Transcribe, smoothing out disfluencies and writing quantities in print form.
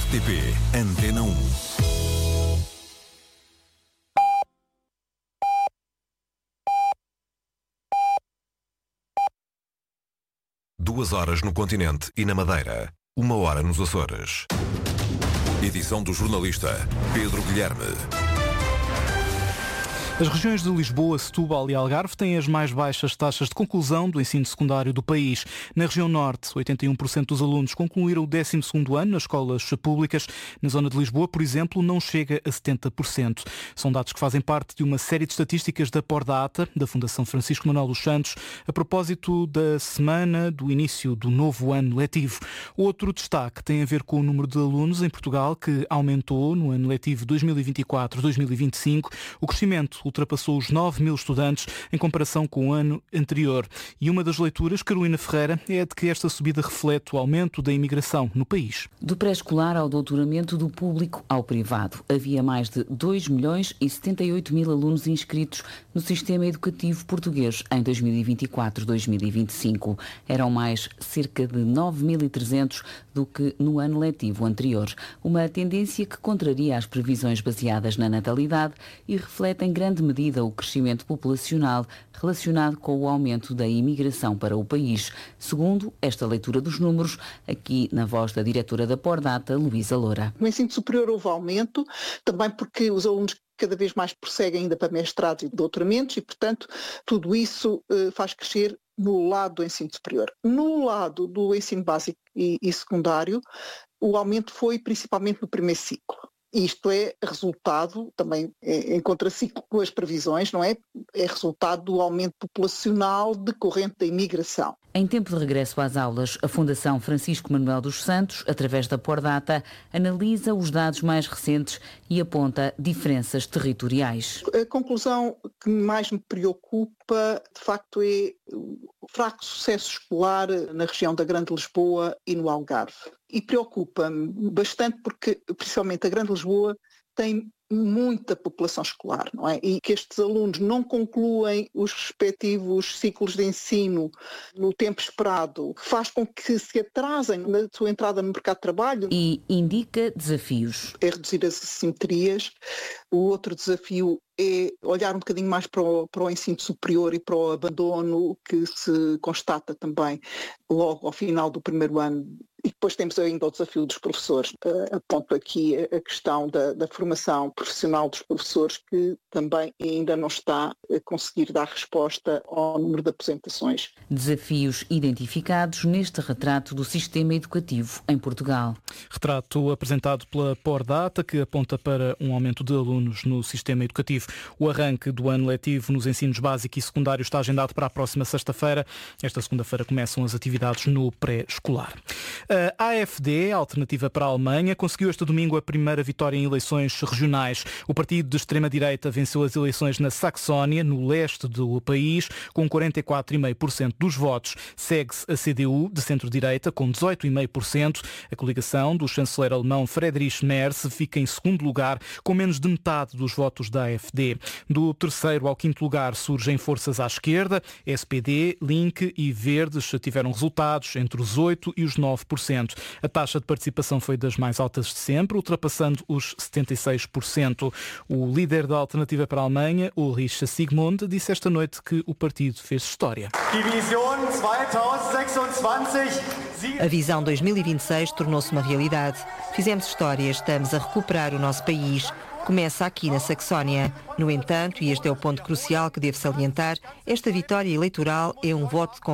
RTP Antena 1. Duas horas no continente e na Madeira. 1 hora nos Açores. Edição do jornalista Pedro Guilherme. As regiões de Lisboa, Setúbal e Algarve têm as mais baixas taxas de conclusão do ensino secundário do país. Na região norte, 81% dos alunos concluíram o 12º ano nas escolas públicas. Na zona de Lisboa, por exemplo, não chega a 70%. São dados que fazem parte de uma série de estatísticas da Pordata, da Fundação Francisco Manuel dos Santos, a propósito da semana do início do novo ano letivo. Outro destaque tem a ver com o número de alunos em Portugal, que aumentou no ano letivo 2024-2025. O crescimento ultrapassou os 9.000 estudantes em comparação com o ano anterior. E uma das leituras, Carolina Ferreira, é a de que esta subida reflete o aumento da imigração no país. Do pré-escolar ao doutoramento, do público ao privado. Havia mais de 2.078.000 alunos inscritos no sistema educativo português em 2024-2025. Eram mais cerca de 9.300 do que no ano letivo anterior. Uma tendência que contraria as previsões baseadas na natalidade e reflete em grande medida o crescimento populacional relacionado com o aumento da imigração para o país, segundo esta leitura dos números, aqui na voz da diretora da Pordata, Luísa Loura. No ensino superior houve aumento, também porque os alunos cada vez mais prosseguem ainda para mestrados e doutoramentos e, portanto, tudo isso faz crescer no lado do ensino superior. No lado do ensino básico e secundário, o aumento foi principalmente no primeiro ciclo. Isto é resultado, também em contraciclo com as previsões, não é? É resultado do aumento populacional decorrente da imigração. Em tempo de regresso às aulas, a Fundação Francisco Manuel dos Santos, através da Pordata, analisa os dados mais recentes e aponta diferenças territoriais. A conclusão que mais me preocupa, de facto, é o fraco sucesso escolar na região da Grande Lisboa e no Algarve. E preocupa-me bastante porque, principalmente, a Grande Lisboa tem muita população escolar, não é? E que estes alunos não concluem os respectivos ciclos de ensino no tempo esperado, faz com que se atrasem na sua entrada no mercado de trabalho. E indica desafios. É reduzir as assimetrias. O outro desafio é olhar um bocadinho mais para o ensino superior e para o abandono que se constata também logo ao final do primeiro ano. E depois temos ainda o desafio dos professores. Aponto aqui a questão da formação profissional dos professores, que também ainda não está a conseguir dar resposta ao número de aposentações. Desafios identificados neste retrato do sistema educativo em Portugal. Retrato apresentado pela Pordata, que aponta para um aumento de alunos no sistema educativo. O arranque do ano letivo nos ensinos básico e secundário está agendado para a próxima sexta-feira. Esta segunda-feira começam as atividades no pré-escolar. A AfD, a Alternativa para a Alemanha, conseguiu este domingo a primeira vitória em eleições regionais. O partido de extrema-direita venceu as eleições na Saxónia, no leste do país, com 44,5% dos votos. Segue-se a CDU, de centro-direita, com 18,5%. A coligação do chanceler alemão Friedrich Merz fica em segundo lugar, com menos de metade dos votos da AfD. Do terceiro ao quinto lugar surgem forças à esquerda. SPD, Link e Verdes tiveram resultados entre os 8% e os 9%. A taxa de participação foi das mais altas de sempre, ultrapassando os 76%. O líder da Alternativa para a Alemanha, Ulrich Sigmund, disse esta noite que o partido fez história. A visão 2026 tornou-se uma realidade. Fizemos história, estamos a recuperar o nosso país. Começa aqui na Saxónia. No entanto, e este é o ponto crucial que devo salientar, esta vitória eleitoral é um voto com